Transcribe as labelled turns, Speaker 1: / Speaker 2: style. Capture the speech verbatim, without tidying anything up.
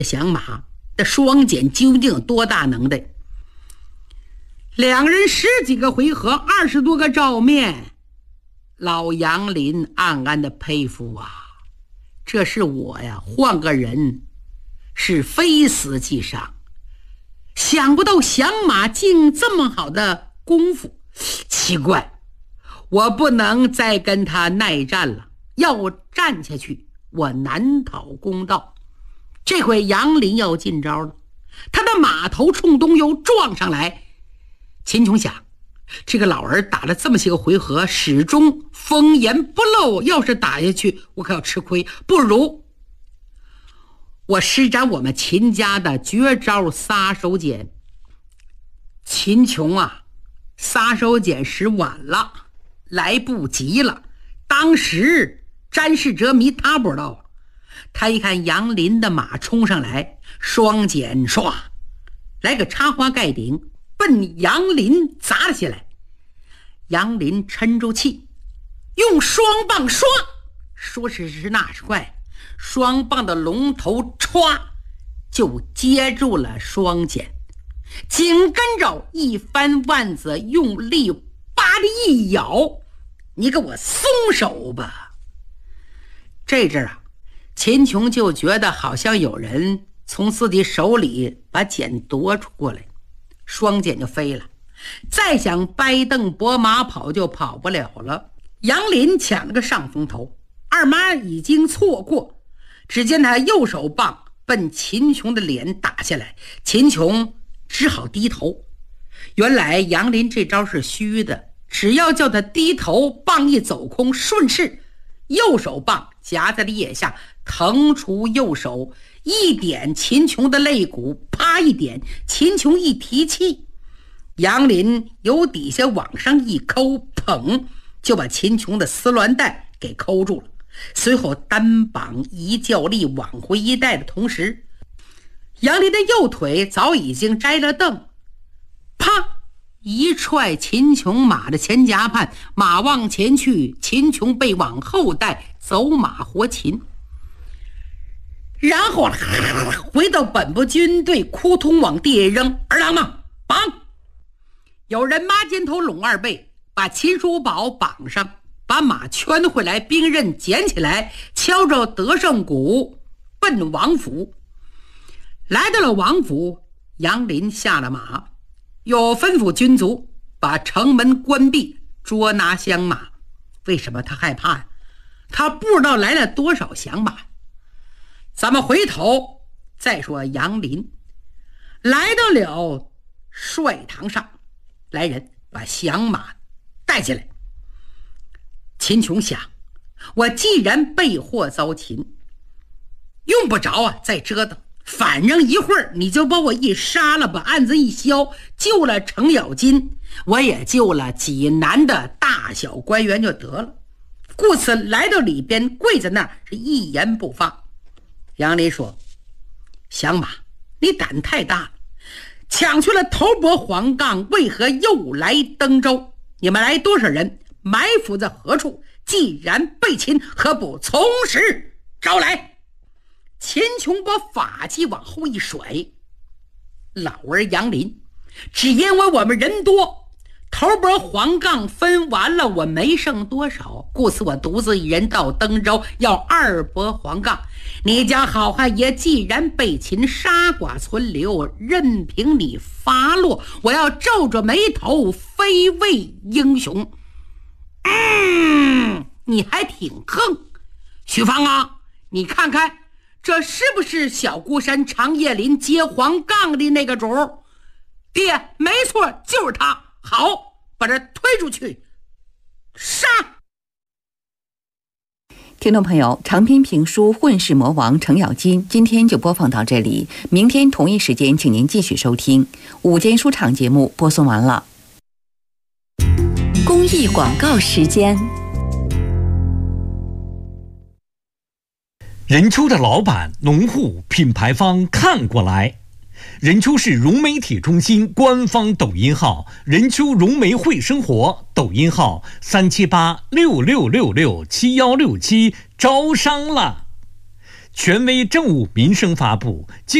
Speaker 1: 响马，这双锏究竟有多大能耐？两人十几个回合，二十多个照面，老杨林暗暗的佩服啊，这是我呀，换个人是非死即伤。想不到响马竟这么好的功夫，奇怪，我不能再跟他耐战了，要战下去我难讨公道。这回杨林要进招了，他的马头冲东又撞上来。秦琼想，这个老儿打了这么些个回合，始终风言不漏，要是打下去我可要吃亏，不如我施展我们秦家的绝招撒手锏。秦琼啊，撒手锏使晚了，来不及了。当时詹事哲迷他不知道，他一看杨林的马冲上来，双锏唰来个插花盖顶，奔杨林砸了下来。杨林沉住气，用双棒刷，说时迟那时快，双棒的龙头歘就接住了双锏，紧跟着一番腕子用力叭的一咬，你给我松手吧。这阵啊，秦琼就觉得好像有人从自己手里把锏夺出过来，双锏就飞了，再想掰蹬拨马跑就跑不了了。杨林抢了个上风头，二马已经错过，只见他右手棒奔秦琼的脸打下来，秦琼只好低头。原来杨林这招是虚的，只要叫他低头，棒一走空，顺势右手棒夹在了腋下，腾出右手一点秦琼的肋骨，啪一点，秦琼一提气，杨林由底下往上一抠，砰就把秦琼的丝鸾带给抠住了。随后单膀一较力往回一带的同时，杨林的右腿早已经摘了蹬，啪一踹秦琼马的前夹畔，马往前去，秦琼被往后带，走马活擒。然后回到本部军队，哭通往地下扔，儿郎们绑！有人马肩头拢二背，把秦叔宝绑上，把马圈回来，兵刃捡起来，敲着德胜鼓奔王府。来到了王府，杨林下了马，又吩咐军卒把城门关闭，捉拿响马。为什么他害怕呀？他不知道来了多少响马。咱们回头再说杨林。来到了帅堂上，来人把响马带进来。秦琼想，我既然被祸遭擒，用不着啊再折腾，反正一会儿你就把我一杀了，把案子一消，救了程咬金，我也救了济南的大小官员就得了。故此来到里边，跪在那儿是一言不发。杨林说，响马你胆太大了，抢去了头伯黄杠，为何又来登州？你们来多少人？埋伏在何处？既然被擒，何不从实招来？秦琼把法器往后一甩，老儿杨林，只因为我们人多，头伯黄杠分完了，我没剩多少，故此我独自一人到登州，要二伯黄杠。你家好汉爷既然被擒，杀剐存留，任凭你发落，我要皱着眉头，非为英雄。嗯，你还挺横。许芳啊，你看看这是不是小孤山长叶林接黄杠的那个主？爹，没错，就是他。好，把他推出去杀。
Speaker 2: 听众朋友，长篇评书《混世魔王程咬金》今天就播放到这里，明天同一时间请您继续收听午间书场节目播送完了。
Speaker 3: 公益广告时间。
Speaker 4: 任丘的老板、农户、品牌方看过来。任丘市融媒体中心官方抖音号任丘融媒会生活，抖音号三七八六六六六七幺六七，招商了。 权威政务民生发布。